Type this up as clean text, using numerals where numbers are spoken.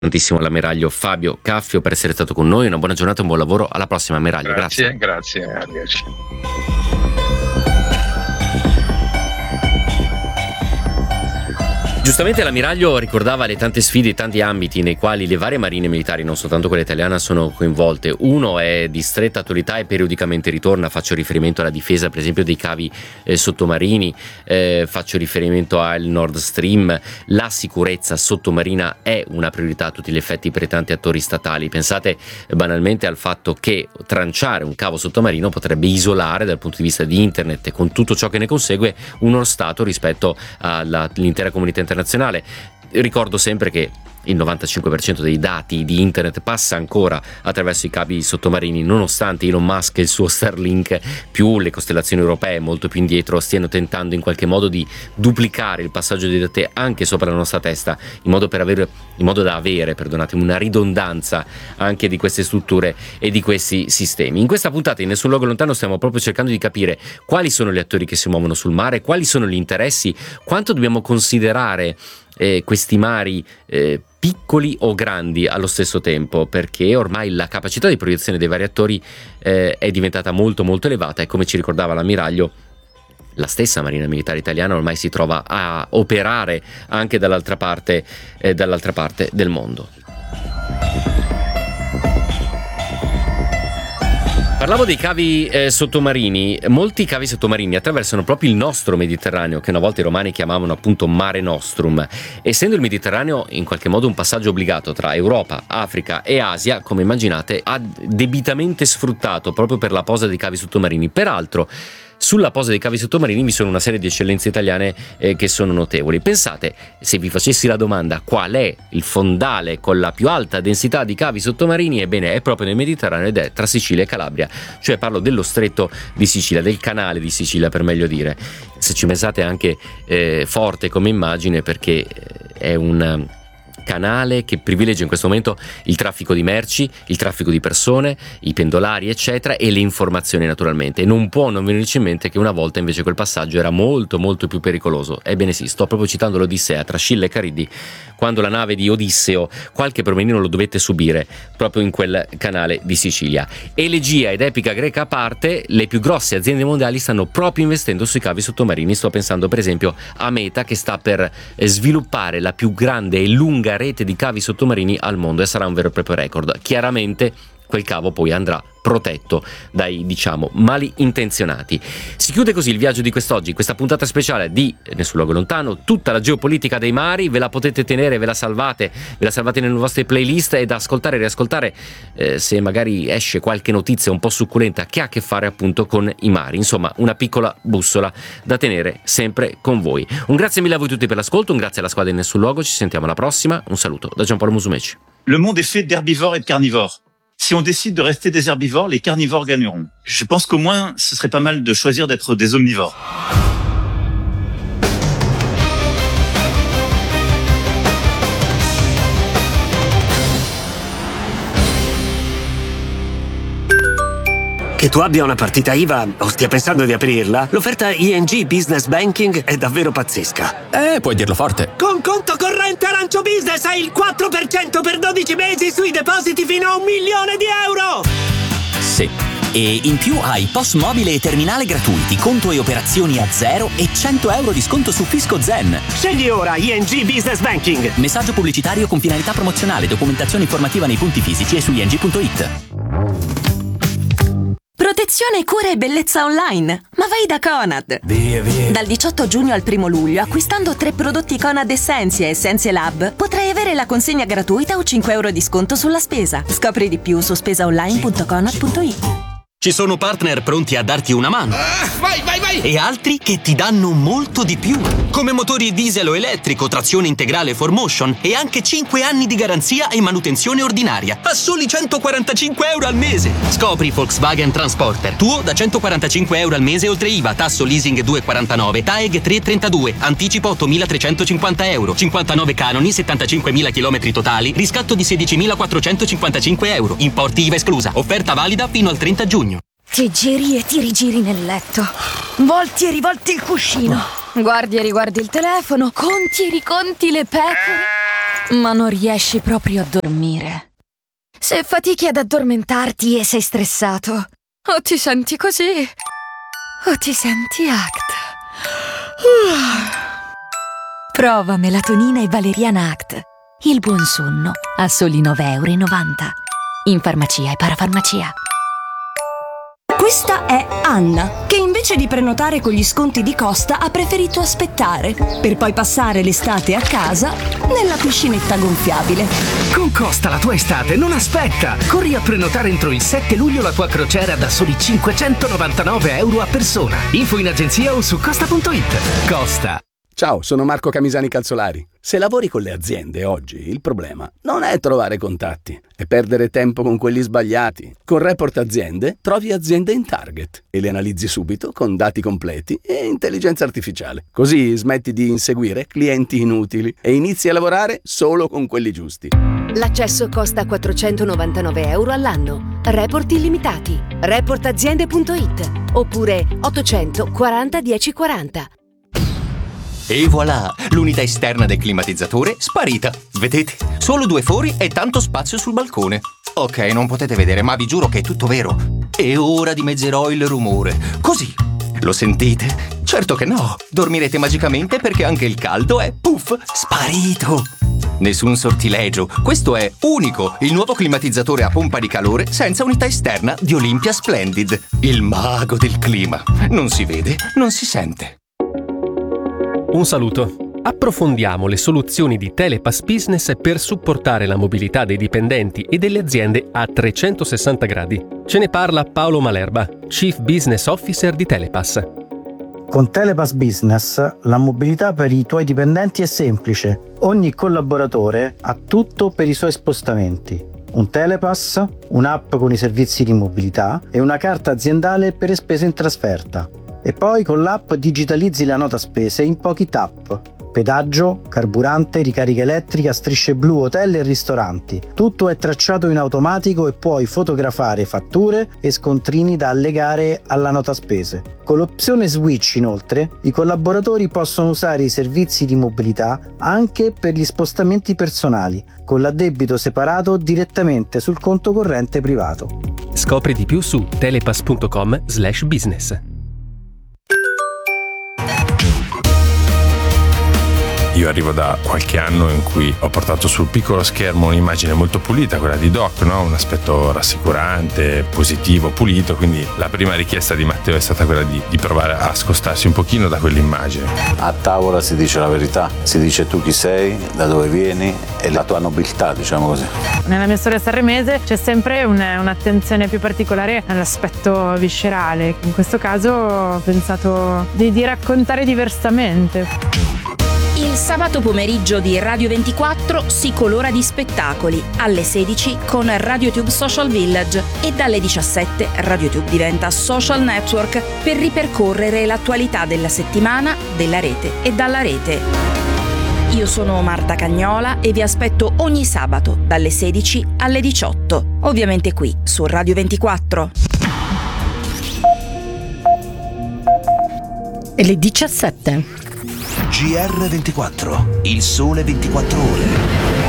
Tantissimo l'ammiraglio Fabio Caffio per essere stato con noi. Una buona giornata e un buon lavoro. Alla prossima, ammiraglio. Grazie. Arrivederci. Giustamente l'ammiraglio ricordava le tante sfide, i tanti ambiti nei quali le varie marine militari, non soltanto quella italiana, sono coinvolte. Uno è di stretta attualità e periodicamente ritorna, faccio riferimento alla difesa per esempio dei cavi sottomarini, faccio riferimento al Nord Stream. La sicurezza sottomarina è una priorità a tutti gli effetti per i tanti attori statali. Pensate banalmente al fatto che tranciare un cavo sottomarino potrebbe isolare dal punto di vista di internet e con tutto ciò che ne consegue uno stato rispetto all'intera comunità internazionale. Ricordo sempre che il 95% dei dati di internet passa ancora attraverso i cavi sottomarini, nonostante Elon Musk e il suo Starlink più le costellazioni europee molto più indietro stiano tentando in qualche modo di duplicare il passaggio dei dati anche sopra la nostra testa, in modo da avere una ridondanza anche di queste strutture e di questi sistemi. In questa puntata in Nessun Luogo Lontano stiamo proprio cercando di capire quali sono gli attori che si muovono sul mare, quali sono gli interessi, quanto dobbiamo considerare questi mari piccoli o grandi allo stesso tempo, perché ormai la capacità di proiezione dei vari attori è diventata molto molto elevata e, come ci ricordava l'ammiraglio, la stessa Marina Militare Italiana ormai si trova a operare anche dall'altra parte del mondo. Parlavo dei cavi sottomarini. Molti cavi sottomarini attraversano proprio il nostro Mediterraneo, che una volta i romani chiamavano appunto Mare Nostrum. Essendo il Mediterraneo in qualche modo un passaggio obbligato tra Europa, Africa e Asia, come immaginate, ha debitamente sfruttato proprio per la posa dei cavi sottomarini. Peraltro, sulla posa dei cavi sottomarini vi sono una serie di eccellenze italiane che sono notevoli. Pensate, se vi facessi la domanda qual è il fondale con la più alta densità di cavi sottomarini, ebbene è proprio nel Mediterraneo ed è tra Sicilia e Calabria, cioè parlo dello stretto di Sicilia, del canale di Sicilia per meglio dire. Se ci pensate anche forte come immagine, perché è un canale che privilegia in questo momento il traffico di merci, il traffico di persone, i pendolari eccetera e le informazioni naturalmente, e non può non venirci in mente che una volta invece quel passaggio era molto molto più pericoloso. Ebbene sì, sto proprio citando l'Odissea tra Scilla e Cariddi, quando la nave di Odisseo qualche problemino lo dovette subire proprio in quel canale di Sicilia. Elegia ed epica greca a parte, le più grosse aziende mondiali stanno proprio investendo sui cavi sottomarini. Sto pensando per esempio a Meta, che sta per sviluppare la più grande e lunga rete di cavi sottomarini al mondo, e sarà un vero e proprio record. Chiaramente quel cavo poi andrà protetto dai, mali intenzionati. Si chiude così il viaggio di quest'oggi, questa puntata speciale di Nessun Luogo Lontano. Tutta la geopolitica dei mari ve la potete tenere, ve la salvate nelle vostre playlist e da ascoltare e riascoltare se magari esce qualche notizia un po' succulenta che ha a che fare appunto con i mari. Insomma, una piccola bussola da tenere sempre con voi. Un grazie mille a voi tutti per l'ascolto, un grazie alla squadra di Nessun Luogo, ci sentiamo alla prossima, un saluto da Giampaolo Musumeci. Le monde est fait d'herbivores et de carnivores. Si on décide de rester des herbivores, les carnivores gagneront. Je pense qu'au moins, ce serait pas mal de choisir d'être des omnivores. Che tu abbia una partita IVA o stia pensando di aprirla, l'offerta ING Business Banking è davvero pazzesca. Puoi dirlo forte. Con conto corrente Arancio Business hai il 4% per 12 mesi sui depositi fino a €1 milione. Sì. E in più hai POS mobile e terminale gratuiti, conto e operazioni a zero e €100 di sconto su Fisco Zen. Scegli ora ING Business Banking. Messaggio pubblicitario con finalità promozionale, documentazione informativa nei punti fisici e su ing.it. Protezione, cura e bellezza online. Ma vai da Conad. Via. Dal 18 giugno al 1 luglio, acquistando 3 prodotti Conad Essentia e Essentia Lab, potrai avere la consegna gratuita o €5 di sconto sulla spesa. Scopri di più su spesaonline.conad.it. Ci sono partner pronti a darti una mano. Vai! E altri che ti danno molto di più. Come motori diesel o elettrico, trazione integrale 4Motion e anche 5 anni di garanzia e manutenzione ordinaria. A soli €145 al mese. Scopri Volkswagen Transporter. Tuo da €145 al mese oltre IVA, tasso leasing 2,49, TAEG 3,32, anticipo €8.350, 59 canoni, 75.000 km totali, riscatto di €16.455. Importi IVA esclusa. Offerta valida fino al 30 giugno. Ti giri e ti rigiri nel letto, volti e rivolti il cuscino, guardi e riguardi il telefono, conti e riconti le pecore. ma non riesci proprio a dormire. Se fatichi ad addormentarti e sei stressato, o ti senti così, o ti senti ACT. Prova melatonina e valeriana ACT. Il buon sonno a soli 9,90 €. In farmacia e parafarmacia. Questa è Anna, che invece di prenotare con gli sconti di Costa ha preferito aspettare, per poi passare l'estate a casa nella piscinetta gonfiabile. Con Costa la tua estate non aspetta! Corri a prenotare entro il 7 luglio la tua crociera da soli 599 € a persona. Info in agenzia o su costa.it. Costa. Ciao, sono Marco Camisani Calzolari. Se lavori con le aziende oggi, il problema non è trovare contatti, è perdere tempo con quelli sbagliati. Con Report Aziende trovi aziende in target e le analizzi subito con dati completi e intelligenza artificiale. Così smetti di inseguire clienti inutili e inizi a lavorare solo con quelli giusti. L'accesso costa 499 € all'anno. Report illimitati. Reportaziende.it oppure 840 1040. E voilà, l'unità esterna del climatizzatore sparita. Vedete? Solo 2 fori e tanto spazio sul balcone. Ok, non potete vedere, ma vi giuro che è tutto vero. E ora dimezzerò il rumore. Così. Lo sentite? Certo che no. Dormirete magicamente perché anche il caldo è, puff, sparito. Nessun sortilegio. Questo è unico, il nuovo climatizzatore a pompa di calore senza unità esterna di Olympia Splendid. Il mago del clima. Non si vede, non si sente. Un saluto. Approfondiamo le soluzioni di Telepass Business per supportare la mobilità dei dipendenti e delle aziende a 360 gradi. Ce ne parla Paolo Malerba, Chief Business Officer di Telepass. Con Telepass Business la mobilità per i tuoi dipendenti è semplice. Ogni collaboratore ha tutto per i suoi spostamenti. Un Telepass, un'app con i servizi di mobilità e una carta aziendale per le spese in trasferta. E poi con l'app digitalizzi la nota spese in pochi tap. Pedaggio, carburante, ricarica elettrica, strisce blu, hotel e ristoranti. Tutto è tracciato in automatico e puoi fotografare fatture e scontrini da allegare alla nota spese. Con l'opzione Switch, inoltre, i collaboratori possono usare i servizi di mobilità anche per gli spostamenti personali, con l'addebito separato direttamente sul conto corrente privato. Scopri di più su telepass.com/business. Io arrivo da qualche anno in cui ho portato sul piccolo schermo un'immagine molto pulita, quella di Doc, no? Un aspetto rassicurante, positivo, pulito, quindi la prima richiesta di Matteo è stata quella di provare a scostarsi un pochino da quell'immagine. A tavola si dice la verità, si dice tu chi sei, da dove vieni e la tua nobiltà, diciamo così. Nella mia storia sanremese c'è sempre un'attenzione più particolare all'aspetto viscerale. In questo caso ho pensato di raccontare diversamente. Il sabato pomeriggio di Radio 24 si colora di spettacoli alle 16 con RadioTube Social Village e dalle 17 RadioTube diventa social network per ripercorrere l'attualità della settimana, della rete e dalla rete. Io sono Marta Cagnola e vi aspetto ogni sabato dalle 16 alle 18, ovviamente qui su Radio 24. E le 17. GR24, il sole 24 ore.